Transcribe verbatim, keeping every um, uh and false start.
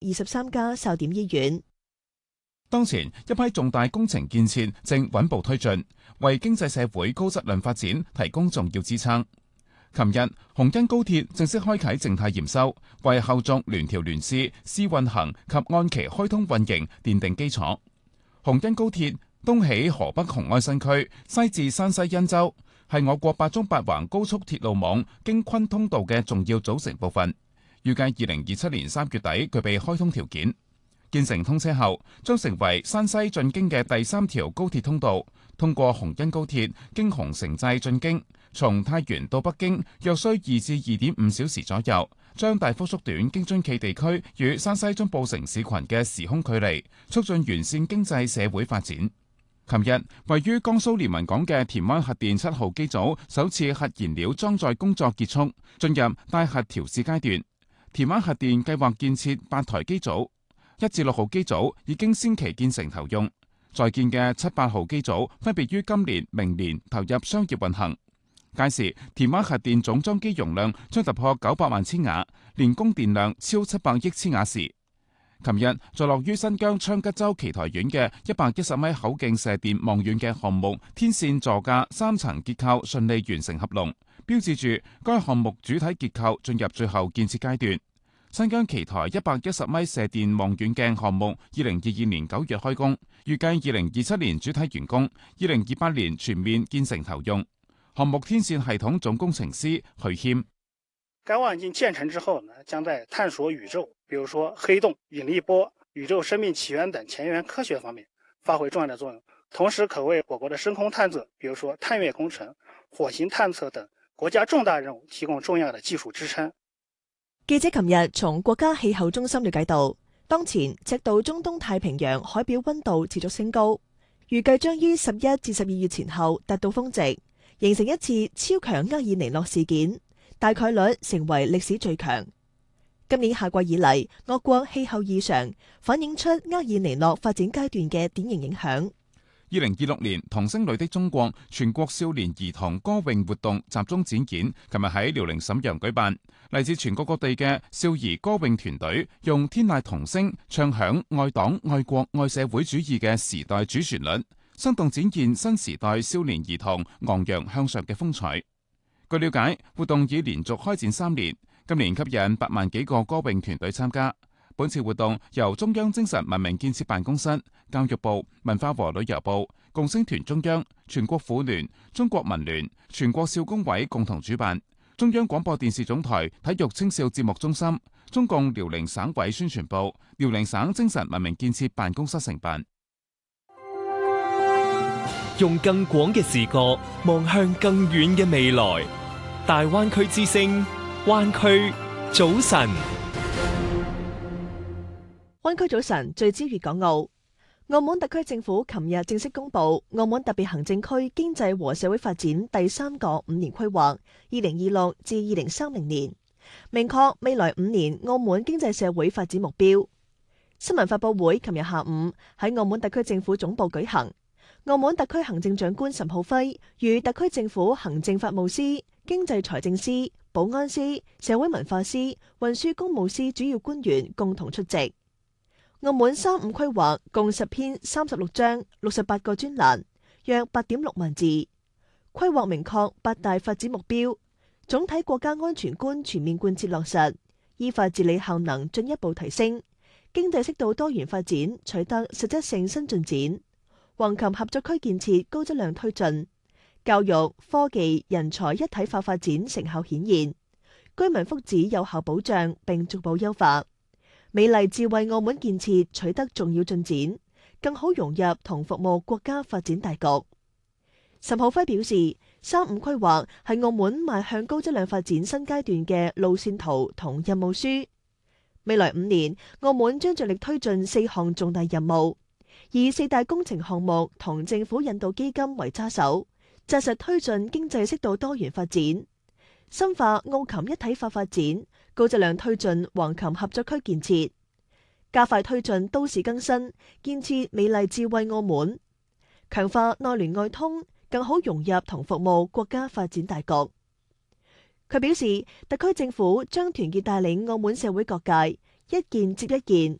二十三家哨點醫院。 當前一批重大工程建設正穩步推進，為經濟社會高質量發展提供重要支撐。琴日，紅茵高鐵正式開啟靜態驗收，為後續聯調聯試、試運行及按期開通運營奠定基礎。紅茵高鐵東起河北雄安新區，西至山西忻州，係我國八縱八橫高速鐵路網京昆通道嘅重要組成部分。預計二零二七年三月底具備開通條件。建成通車後，將成為山西進京嘅第三條高鐵通道。通過紅茵高鐵經洪承濟進京，從太原到北京約需二至二點五小時左右，將大幅縮短京津冀地區與山西中部城市群嘅時空距離，促進完善經濟社會發展。琴日，位於江蘇連雲港嘅田灣核電七號機組首次核燃料裝載工作結束，進入待核調試階段。田灣核電計劃建設八台機組。一至六號機組已經先期建成投用，在建嘅七八號機組分別於今年、明年投入商業運行。屆時，田灣核電總裝機容量將突破九百萬千瓦，年供電量超七百億千瓦時。琴日，坐落於新疆昌吉州奇台縣嘅一百一十米口徑射電望遠鏡項目天線座架三層結構順利完成合龍，標誌住該項目主體結構進入最後建設階段。新疆奇台一百一十米射電望遠鏡項目二零二二年九月開工，預計二零二七年主體完工，二零二八年全面建成投用。項目天線系統總工程師許謙： 該望遠鏡建成之後呢，將在探索宇宙，比如說黑洞、引力波、宇宙生命起源等前沿科學方面發揮重要的作用，同時可為我國的深空探測，比如說探月工程、火星探測等國家重大任務提供重要的技術支撐。 記者琴日從國家氣候中心了解到，當前赤道中東太平洋海表溫度持續升高，預計將於十一至十二月前後達到峰值，形成一次超強厄爾尼諾事件，大概率成為歷史最強。今年夏季以嚟，我國氣候異常，反映出厄爾尼諾發展階段嘅典型影響。 二零二六年童聲女的中國全國少年兒童歌詠活動集中展演，琴日喺遼寧瀋陽舉辦。嚟自全國各地嘅少兒歌詠團隊，用天籟童聲唱響愛黨、愛國、愛社會主義嘅時代主旋律，生動展現新時代少年兒童昂揚向上嘅風采。據了解，活動已連續開展三年，今年吸引八萬幾個歌詠團隊參加。本次活動由中央精神文明建設辦公室、教育部、文化和旅遊部、共青團中央、全國婦聯、中國民聯、全國少工委共同主辦，中央廣播電視總台體育青少節目中心、中共遼寧省委宣傳部、遼寧省精神文明建設辦公室承辦。 用更廣嘅視角望向更遠嘅未來，大灣區之聲，灣區早晨。 灣區早晨，聚焦粵港澳。澳門特區政府琴日正式公布澳門特別行政區經濟和社會發展第三個五年規劃，二零二六至二零三零年，明確未來五年澳門經濟社會發展目標。新聞發佈會琴日下午喺澳門特區政府總部舉行，澳門特區行政長官岑浩輝與特區政府行政法務司、經濟財政司、保安司、社會文化司、運輸工務司主要官員共同出席。澳門三五規劃共十篇三十六章六十八個專欄，約八點六萬字。規劃明確八大發展目標，總體國家安全觀全面貫徹落實，依法治理效能進一步提升，經濟適度多元發展取得實質性新進展，橫琴合作區建設高質量推進，教育、科技、人才一體化發展成效顯現，居民福祉有效保障並逐步優化。美麗智慧澳門建設取得重要進展，更好融入同服務國家發展大局。岑浩輝表示，三五規劃係澳門邁向高質量發展新階段嘅路線圖同任務書。未來五年，澳門將着力推進四項重大任務，以四大工程項目同政府引導基金為揸手，紮實推進經濟適度多元發展，深化澳琴一體化發展，高質量推進橫琴合作區建設，加快推進都市更新，建設美麗智慧澳門，強化內聯外通，更好融入同服務國家發展大局。佢表示，特區政府將團結帶領澳門社會各界， 一件接一件。